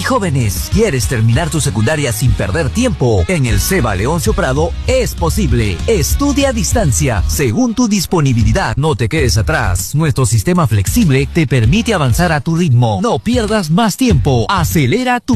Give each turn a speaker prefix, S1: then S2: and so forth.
S1: jóvenes. ¿Quieres terminar tu secundaria sin perder tiempo? En el CEBA Leoncio Prado es posible. Estudia a distancia, según tu disponibilidad. No te quedes atrás. Nuestro sistema flexible te permite avanzar a tu ritmo. No pierdas más tiempo. Acelera tu